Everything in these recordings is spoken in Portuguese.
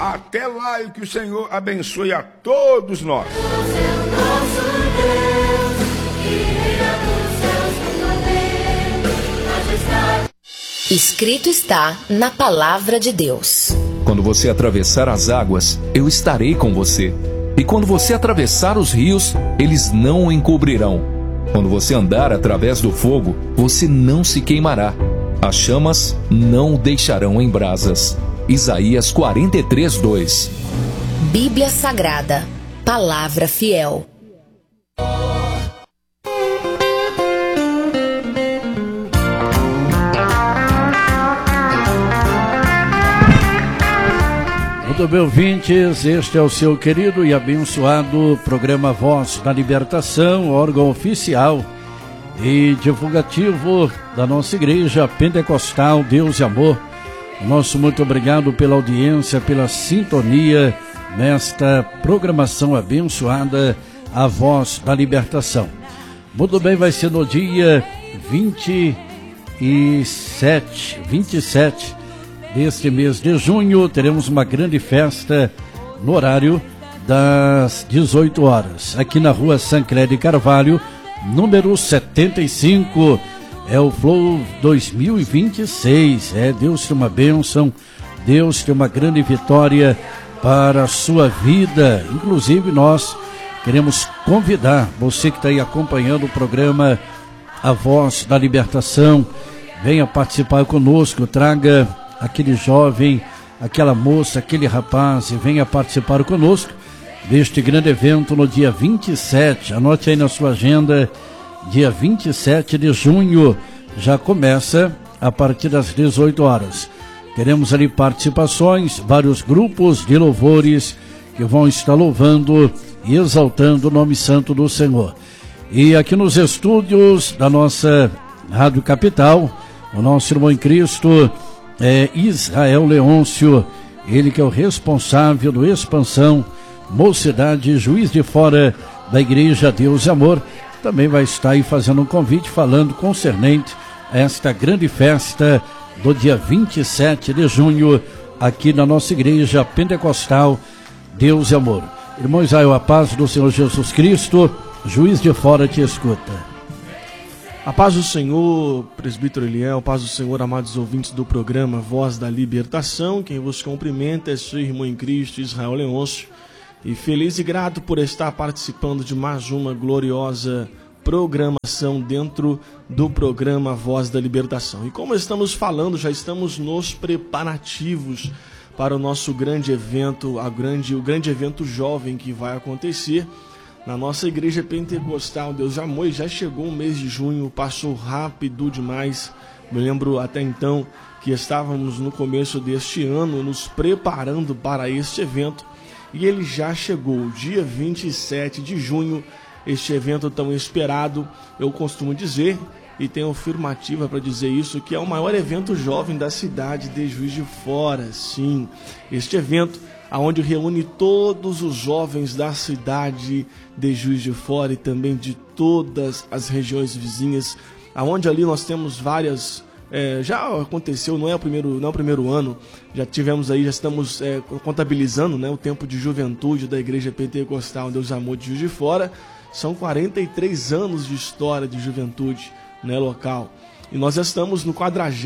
Até lá e que o Senhor abençoe a todos nós. Escrito está na palavra de Deus. Quando você atravessar as águas, eu estarei com você. E quando você atravessar os rios, eles não o encobrirão. Quando você andar através do fogo, você não se queimará. As chamas não o deixarão em brasas. Isaías 43:2. Bíblia Sagrada, palavra fiel. Muito bem, ouvintes, este é o seu querido e abençoado programa Voz da Libertação, órgão oficial e divulgativo da nossa igreja pentecostal Deus e Amor. Nosso muito obrigado pela audiência, pela sintonia nesta programação abençoada, a Voz da Libertação. Muito bem, vai ser no dia 27 deste mês de junho, teremos uma grande festa no horário das 18 horas, aqui na rua Sancler de Carvalho, número 75, é o Flow 2026, Deus tem uma bênção, Deus tem uma grande vitória para a sua vida. Inclusive nós queremos convidar você que está aí acompanhando o programa A Voz da Libertação, venha participar conosco, traga aquele jovem, aquela moça, aquele rapaz, e venha participar conosco deste grande evento no dia 27, anote aí na sua agenda, dia 27 de junho, já começa a partir das 18 horas. Teremos ali participações, vários grupos de louvores que vão estar louvando e exaltando o nome santo do Senhor. E aqui nos estúdios da nossa Rádio Capital, o nosso irmão em Cristo, Israel Leôncio, ele que é o responsável do Expansão, Mocidade, Juiz de Fora da Igreja Deus e Amor, também vai estar aí fazendo um convite, falando concernente a esta grande festa do dia 27 de junho, aqui na nossa Igreja Pentecostal Deus e Amor. Irmão Israel, a paz do Senhor Jesus Cristo, Juiz de Fora te escuta. A paz do Senhor, presbítero Eliel, a paz do Senhor, amados ouvintes do programa Voz da Libertação. Quem vos cumprimenta é seu irmão em Cristo, Israel Leôncio. E feliz e grato por estar participando de mais uma gloriosa programação dentro do programa Voz da Libertação. E como estamos falando, já estamos nos preparativos para o nosso grande evento, o grande evento jovem que vai acontecer na nossa igreja pentecostal Deus e Amor. Já chegou o mês de junho, passou rápido demais. Me lembro até então que estávamos no começo deste ano nos preparando para este evento e ele já chegou, dia 27 de junho, este evento tão esperado. Eu costumo dizer, e tenho afirmativa para dizer isso, que é o maior evento jovem da cidade de Juiz de Fora. Sim, este evento aonde reúne todos os jovens da cidade de Juiz de Fora e também de todas as regiões vizinhas, aonde ali nós temos várias, já aconteceu, não é o primeiro ano, já estamos contabilizando, né, o tempo de juventude da Igreja Pentecostal Deus e Amor de Juiz de Fora. São 43 anos de história de juventude, né, local. E nós já estamos no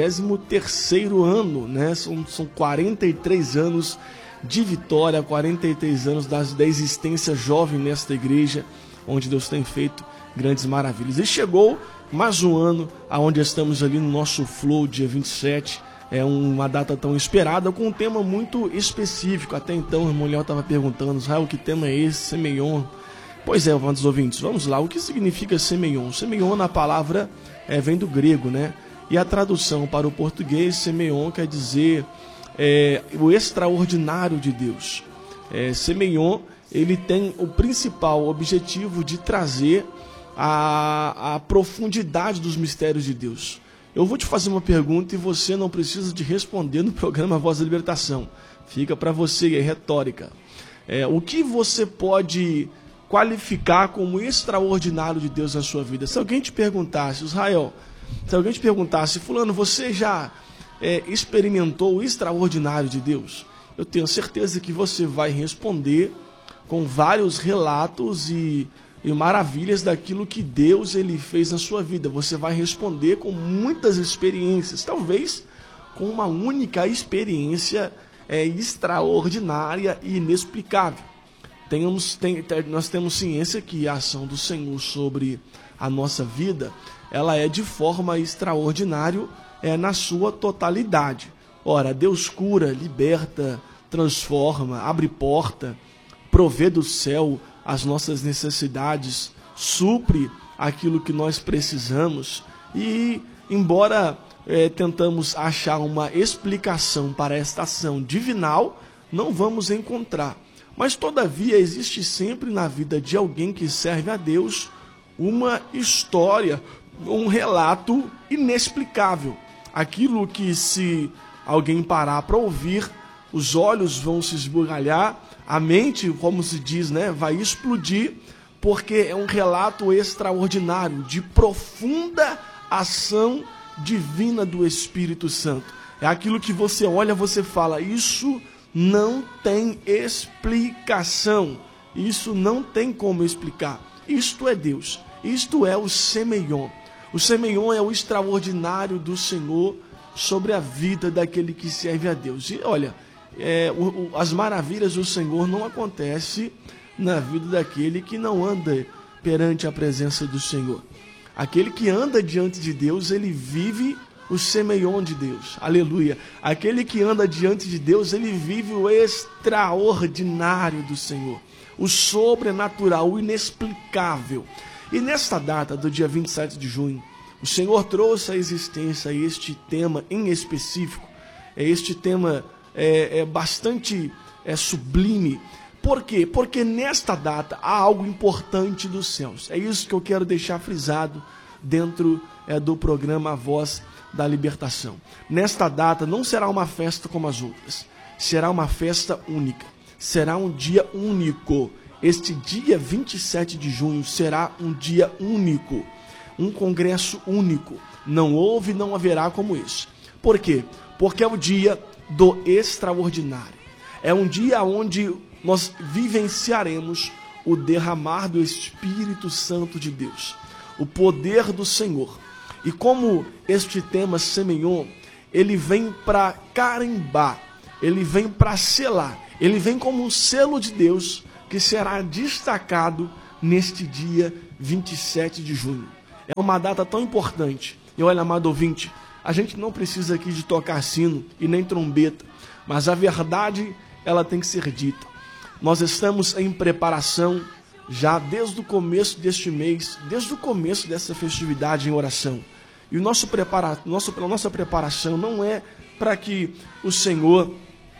43º ano, né, são 43 anos de vitória, 43 anos da existência jovem nesta igreja, onde Deus tem feito grandes maravilhas. E chegou mais um ano, onde estamos ali no nosso Flow, dia 27, é uma data tão esperada, com um tema muito específico. Até então, a mulher estava perguntando, Israel, que tema é esse, Semeion? Pois é, amados ouvintes, vamos lá, o que significa Semeion? Semeion, na palavra, vem do grego, né? E a tradução para o português, Semeion, quer dizer o extraordinário de Deus. Semeion, ele tem o principal objetivo de trazer a profundidade dos mistérios de Deus. Eu vou te fazer uma pergunta e você não precisa de responder no programa Voz da Libertação. Fica para você, é retórica. O que você pode qualificar como extraordinário de Deus na sua vida? Se alguém te perguntasse, Israel, fulano, você já experimentou o extraordinário de Deus? eu tenho certeza que você vai responder com vários relatos e maravilhas daquilo que Deus ele fez na sua vida. Você vai responder com muitas experiências, talvez com uma única experiência extraordinária e inexplicável. Nós temos ciência que a ação do Senhor sobre a nossa vida, ela é de forma extraordinária na sua totalidade. Ora, Deus cura, liberta, transforma, abre porta, provê do céu as nossas necessidades, supre aquilo que nós precisamos e, embora tentamos achar uma explicação para esta ação divinal, não vamos encontrar. Mas, todavia, existe sempre na vida de alguém que serve a Deus uma história, um relato inexplicável. Aquilo que, se alguém parar para ouvir, os olhos vão se esbugalhar, a mente, como se diz, vai explodir, porque é um relato extraordinário de profunda ação divina do Espírito Santo. É aquilo que você olha, você fala, isso não tem explicação, isso não tem como explicar. Isto é Deus, isto é o Semeion. O Semeion é o extraordinário do Senhor sobre a vida daquele que serve a Deus. E olha, as maravilhas do Senhor não acontecem na vida daquele que não anda perante a presença do Senhor. Aquele que anda diante de Deus, ele vive o Semeion de Deus. Aleluia. Aquele que anda diante de Deus, ele vive o extraordinário do Senhor. O sobrenatural, o inexplicável. E nesta data do dia 27 de junho, o Senhor trouxe à existência este tema em específico. Este tema bastante sublime. Por quê? Porque nesta data há algo importante dos céus. É isso que eu quero deixar frisado dentro do programa A Voz da Libertação. Nesta data não será uma festa como as outras. Será uma festa única. Será um dia único. Este dia 27 de junho será um dia único. Um congresso único. Não houve e não haverá como esse. Por quê? Porque é o dia do extraordinário. É um dia onde nós vivenciaremos o derramar do Espírito Santo de Deus. O poder do Senhor. E como este tema Semeion, ele vem para carimbar, ele vem para selar, ele vem como um selo de Deus que será destacado neste dia 27 de junho. É uma data tão importante. E olha, amado ouvinte, a gente não precisa aqui de tocar sino e nem trombeta, mas a verdade, ela tem que ser dita. Nós estamos em preparação já desde o começo deste mês, desde o começo dessa festividade em oração. E nossa preparação não é para que o Senhor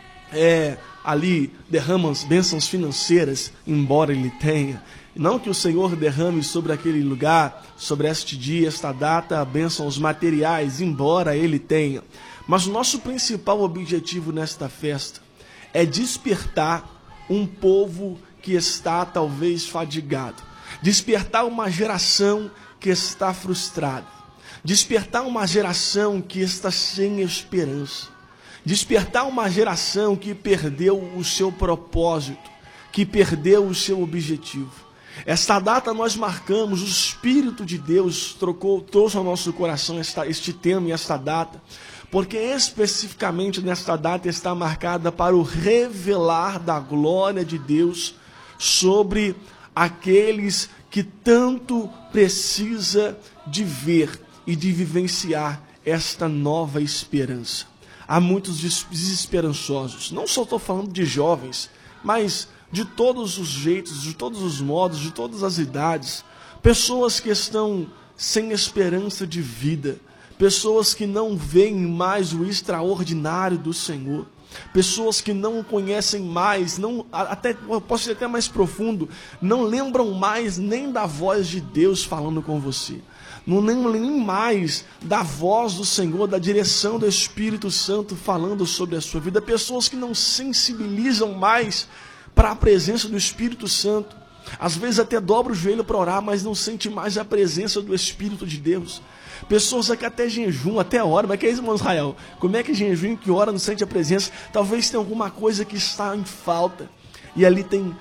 ali derrama as bênçãos financeiras, embora Ele tenha. Não que o Senhor derrame sobre aquele lugar, sobre este dia, esta data, bênçãos materiais, embora Ele tenha. Mas o nosso principal objetivo nesta festa é despertar um povo que está talvez fadigado, despertar uma geração que está frustrada, despertar uma geração que está sem esperança, despertar uma geração que perdeu o seu propósito, que perdeu o seu objetivo. Esta data nós marcamos, o Espírito de Deus trouxe ao nosso coração este tema e esta data, porque especificamente nesta data está marcada para o revelar da glória de Deus sobre aqueles que tanto precisa de ver e de vivenciar esta nova esperança. Há muitos desesperançosos, não só estou falando de jovens, mas de todos os jeitos, de todos os modos, de todas as idades, pessoas que estão sem esperança de vida, pessoas que não veem mais o extraordinário do Senhor, pessoas que não conhecem mais, posso ser até mais profundo, não lembram mais nem da voz de Deus falando com você, não lembram nem mais da voz do Senhor, da direção do Espírito Santo falando sobre a sua vida, pessoas que não sensibilizam mais para a presença do Espírito Santo, às vezes até dobra o joelho para orar, mas não sente mais a presença do Espírito de Deus. Pessoas que até jejum, até ora. Mas que é isso, irmão Israel? Como é que jejum que ora não sente a presença? Talvez tenha alguma coisa que está em falta. E ali tem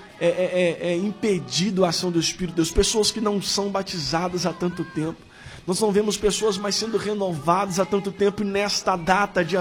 impedido a ação do Espírito de Deus. Pessoas que não são batizadas há tanto tempo. Nós não vemos pessoas mais sendo renovadas há tanto tempo. E nesta data, dia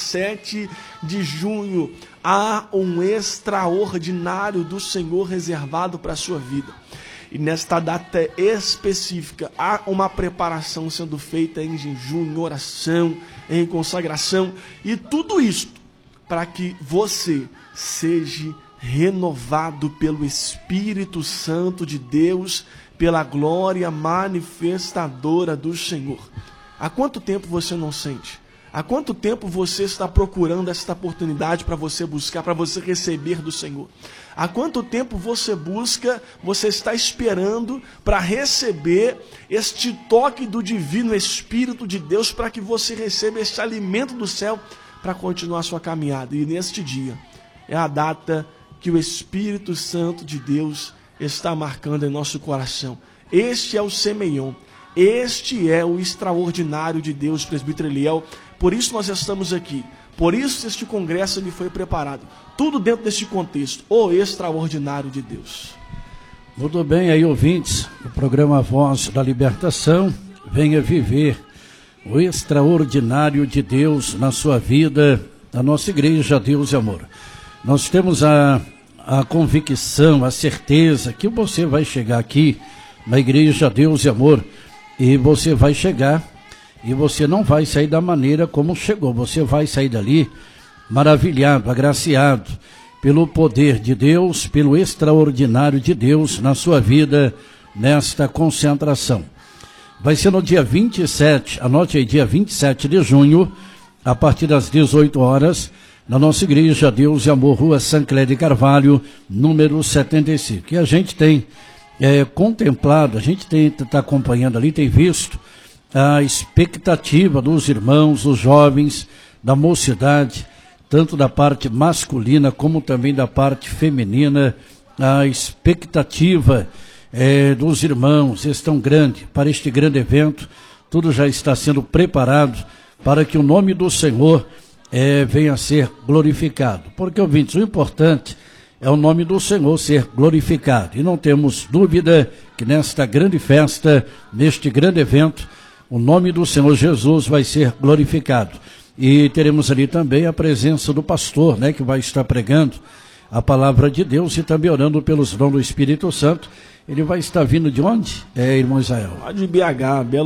27 de junho, há um extraordinário do Senhor reservado para a sua vida. E nesta data específica, há uma preparação sendo feita em jejum, em oração, em consagração. E tudo isso para que você seja renovado pelo Espírito Santo de Deus, pela glória manifestadora do Senhor. Há quanto tempo você não sente? Há quanto tempo você está procurando esta oportunidade para você buscar, para você receber do Senhor? Há quanto tempo você busca, você está esperando para receber este toque do Divino Espírito de Deus, para que você receba este alimento do céu para continuar a sua caminhada? E neste dia é a data que o Espírito Santo de Deus está marcando em nosso coração. Este é o Semeion, este é o extraordinário de Deus, presbítero Eliel. Por isso nós estamos aqui, por isso este congresso ele foi preparado. Tudo dentro deste contexto, o extraordinário de Deus. Muito bem, aí ouvintes, o programa Voz da Libertação, venha viver o extraordinário de Deus na sua vida, na nossa igreja Deus e Amor. Nós temos a convicção, a certeza que você vai chegar aqui na igreja Deus e Amor, e você vai chegar e você não vai sair da maneira como chegou. Você vai sair dali maravilhado, agraciado pelo poder de Deus, pelo extraordinário de Deus na sua vida nesta concentração. Vai ser no dia 27, anote aí, dia 27 de junho, a partir das 18 horas, na nossa igreja Deus e Amor, Rua Sancler de Carvalho, número 75. E a gente tem contemplado, a gente está acompanhando ali, tem visto a expectativa dos irmãos, dos jovens, da mocidade, tanto da parte masculina como também da parte feminina. A expectativa dos irmãos é tão grande para este grande evento. Tudo já está sendo preparado para que o nome do Senhor venha a ser glorificado, porque, ouvintes, o importante é o nome do Senhor ser glorificado, e não temos dúvida que nesta grande festa, neste grande evento, o nome do Senhor Jesus vai ser glorificado, e teremos ali também a presença do pastor, que vai estar pregando a palavra de Deus e também orando pelos dons do Espírito Santo. Ele vai estar vindo de onde, irmão Israel? Lá de BH, Belo